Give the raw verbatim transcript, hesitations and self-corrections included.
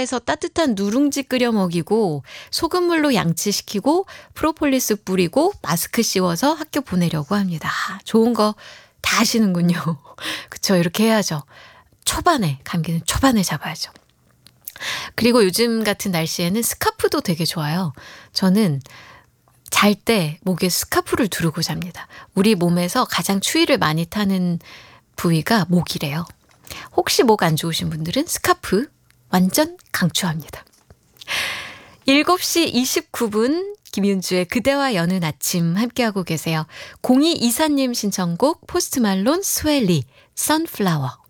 해서 따뜻한 누룽지 끓여 먹이고 소금물로 양치시키고 프로폴리스 뿌리고 마스크 씌워서 학교 보내려고 합니다. 좋은 거 다 하시는군요. 그쵸? 이렇게 해야죠. 초반에, 감기는 초반에 잡아야죠. 그리고 요즘 같은 날씨에는 스카프도 되게 좋아요. 저는 잘 때 목에 스카프를 두르고 잡니다. 우리 몸에서 가장 추위를 많이 타는 부위가 목이래요. 혹시 목 안 좋으신 분들은 스카프 완전 강추합니다. 일곱 시 이십구 분 김윤주의 그대와 여는 아침 함께하고 계세요. 공이이사 님 신청곡 포스트 말론 스웰리 선플라워.